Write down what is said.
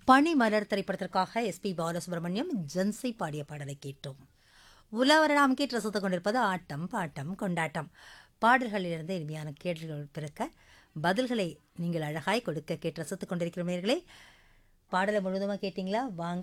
பனிமலர் திரைப்படத்திற்காக SP Balasubramaniam gen Z பாடிய பாடலை கேட்டோம். உலவரம் கேட்டு ரசித்துக் கொண்டிருப்பது ஆட்டம் பாட்டம் கொண்டாட்டம். பாடல்களிலிருந்து இனிமையான கேள்விகள் பிறக்க பதில்களை நீங்கள் அழகாய் கொடுக்க கேட்டு ரசித்துக் கொண்டிருக்கிறீர்களே. பாடலை முழுவதுமாக கேட்டீங்களா? வாங்க